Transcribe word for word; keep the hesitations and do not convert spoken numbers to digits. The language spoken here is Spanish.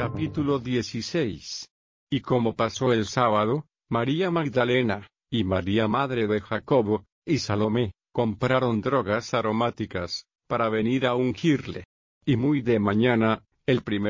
Capítulo dieciséis. Y como pasó el sábado, María Magdalena, y María madre de Jacobo, y Salomé, compraron drogas aromáticas, para venir a ungirle. Y muy de mañana, el primer